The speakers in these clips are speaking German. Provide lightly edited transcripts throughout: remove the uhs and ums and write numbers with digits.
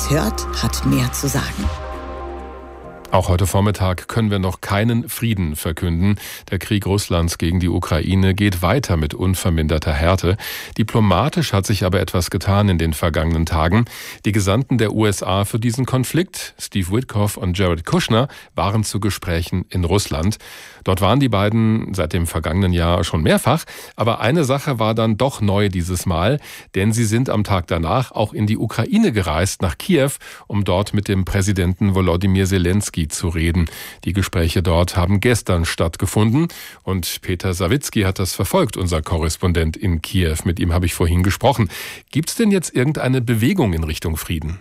jetzt hört, hat mehr zu sagen. Auch heute Vormittag können wir noch keinen Frieden verkünden. Der Krieg Russlands gegen die Ukraine geht weiter mit unverminderter Härte. Diplomatisch hat sich aber etwas getan in den vergangenen Tagen. Die Gesandten der USA für diesen Konflikt, Steve Witkoff und Jared Kushner, waren zu Gesprächen in Russland. Dort waren die beiden seit dem vergangenen Jahr schon mehrfach. Aber eine Sache war dann doch neu dieses Mal, denn sie sind am Tag danach auch in die Ukraine gereist, nach Kiew, um dort mit dem Präsidenten Volodymyr Zelensky zu reden. Die Gespräche dort haben gestern stattgefunden und Peter Sawicki hat das verfolgt, unser Korrespondent in Kiew. Mit ihm habe ich vorhin gesprochen. Gibt es denn jetzt irgendeine Bewegung in Richtung Frieden?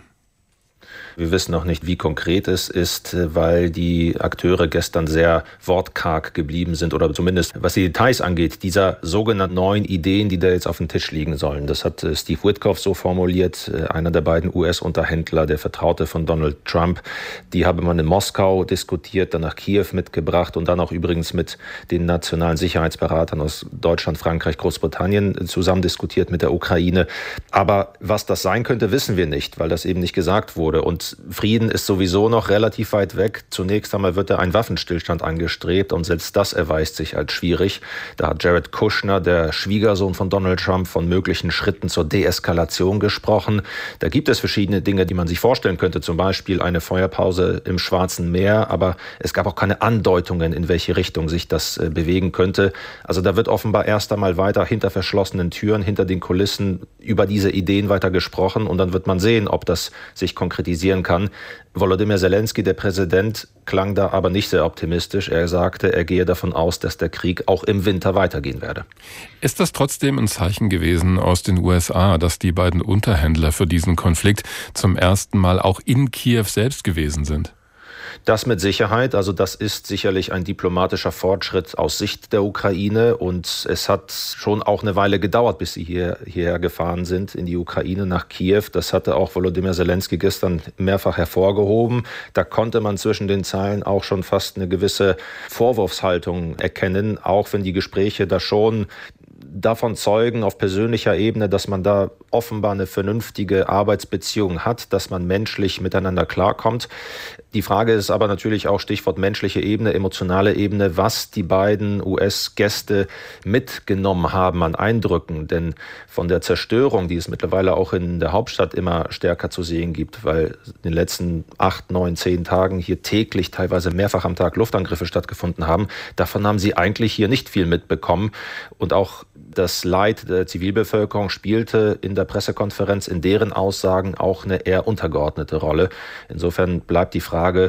Wir wissen noch nicht, wie konkret es ist, weil die Akteure gestern sehr wortkarg geblieben sind oder zumindest was die Details angeht, dieser sogenannten neuen Ideen, die da jetzt auf dem Tisch liegen sollen. Das hat Steve Witkoff so formuliert, einer der beiden US-Unterhändler, der Vertraute von Donald Trump. Die habe man in Moskau diskutiert, dann nach Kiew mitgebracht und dann auch übrigens mit den nationalen Sicherheitsberatern aus Deutschland, Frankreich, Großbritannien zusammen diskutiert mit der Ukraine. Aber was das sein könnte, wissen wir nicht, weil das eben nicht gesagt wurde. Und Frieden ist sowieso noch relativ weit weg. Zunächst einmal wird da ein Waffenstillstand angestrebt und selbst das erweist sich als schwierig. Da hat Jared Kushner, der Schwiegersohn von Donald Trump, von möglichen Schritten zur Deeskalation gesprochen. Da gibt es verschiedene Dinge, die man sich vorstellen könnte, zum Beispiel eine Feuerpause im Schwarzen Meer, aber es gab auch keine Andeutungen, in welche Richtung sich das bewegen könnte. Also da wird offenbar erst einmal weiter hinter verschlossenen Türen, hinter den Kulissen über diese Ideen weiter gesprochen und dann wird man sehen, ob das sich konkretisieren kann. Volodymyr Zelensky, der Präsident, klang da aber nicht sehr optimistisch. Er sagte, er gehe davon aus, dass der Krieg auch im Winter weitergehen werde. Ist das trotzdem ein Zeichen gewesen aus den USA, dass die beiden Unterhändler für diesen Konflikt zum ersten Mal auch in Kiew selbst gewesen sind? Das mit Sicherheit. Also das ist sicherlich ein diplomatischer Fortschritt aus Sicht der Ukraine. Und es hat schon auch eine Weile gedauert, bis sie hierher gefahren sind in die Ukraine nach Kiew. Das hatte auch Volodymyr Zelensky gestern mehrfach hervorgehoben. Da konnte man zwischen den Zeilen auch schon fast eine gewisse Vorwurfshaltung erkennen, auch wenn die Gespräche da schon davon zeugen auf persönlicher Ebene, dass man da offenbar eine vernünftige Arbeitsbeziehung hat, dass man menschlich miteinander klarkommt. Die Frage ist aber natürlich auch Stichwort menschliche Ebene, emotionale Ebene, was die beiden US-Gäste mitgenommen haben an Eindrücken. Denn von der Zerstörung, die es mittlerweile auch in der Hauptstadt immer stärker zu sehen gibt, weil in den letzten 8, 9, 10 Tagen hier täglich, teilweise mehrfach am Tag Luftangriffe stattgefunden haben, davon haben sie eigentlich hier nicht viel mitbekommen. Und auch das Leid der Zivilbevölkerung spielte in der Pressekonferenz in deren Aussagen auch eine eher untergeordnete Rolle. Insofern bleibt die Frage,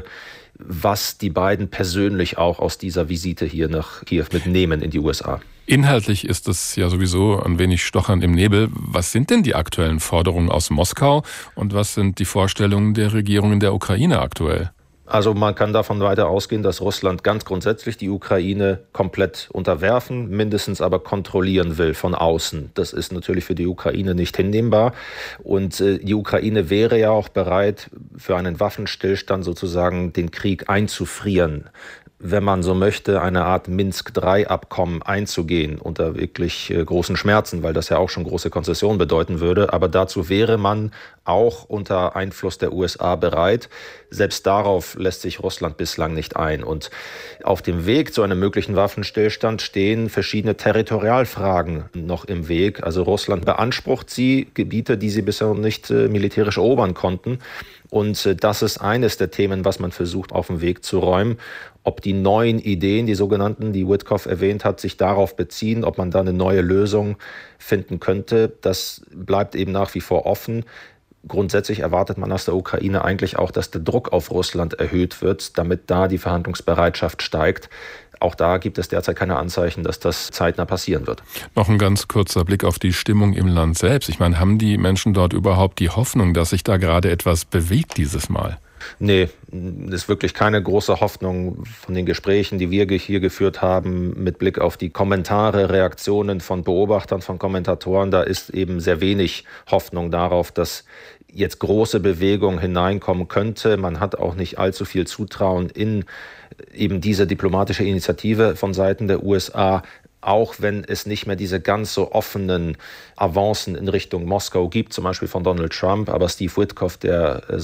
was die beiden persönlich auch aus dieser Visite hier nach Kiew mitnehmen in die USA. Inhaltlich ist es ja sowieso ein wenig Stochern im Nebel. Was sind denn die aktuellen Forderungen aus Moskau und was sind die Vorstellungen der Regierung in der Ukraine aktuell? Also man kann davon weiter ausgehen, dass Russland ganz grundsätzlich die Ukraine komplett unterwerfen, mindestens aber kontrollieren will von außen. Das ist natürlich für die Ukraine nicht hinnehmbar. Und die Ukraine wäre ja auch bereit, für einen Waffenstillstand sozusagen den Krieg einzufrieren, wenn man so möchte, eine Art Minsk-III-Abkommen einzugehen unter wirklich großen Schmerzen, weil das ja auch schon große Konzessionen bedeuten würde. Aber dazu wäre man auch unter Einfluss der USA bereit. Selbst darauf lässt sich Russland bislang nicht ein. Und auf dem Weg zu einem möglichen Waffenstillstand stehen verschiedene Territorialfragen noch im Weg. Also Russland beansprucht Gebiete, die sie bisher nicht militärisch erobern konnten. Und das ist eines der Themen, was man versucht auf den Weg zu räumen. Ob die neuen Ideen, die sogenannten, die Witkoff erwähnt hat, sich darauf beziehen, ob man da eine neue Lösung finden könnte, das bleibt eben nach wie vor offen. Grundsätzlich erwartet man aus der Ukraine eigentlich auch, dass der Druck auf Russland erhöht wird, damit da die Verhandlungsbereitschaft steigt. Auch da gibt es derzeit keine Anzeichen, dass das zeitnah passieren wird. Noch ein ganz kurzer Blick auf die Stimmung im Land selbst. Ich meine, haben die Menschen dort überhaupt die Hoffnung, dass sich da gerade etwas bewegt dieses Mal? Nee, das ist wirklich keine große Hoffnung von den Gesprächen, die wir hier geführt haben, mit Blick auf die Kommentare, Reaktionen von Beobachtern, von Kommentatoren. Da ist eben sehr wenig Hoffnung darauf, dass jetzt große Bewegung hineinkommen könnte. Man hat auch nicht allzu viel Zutrauen in eben diese diplomatische Initiative von Seiten der USA, auch wenn es nicht mehr diese ganz so offenen Avancen in Richtung Moskau gibt, zum Beispiel von Donald Trump. Aber Steve Witkoff, der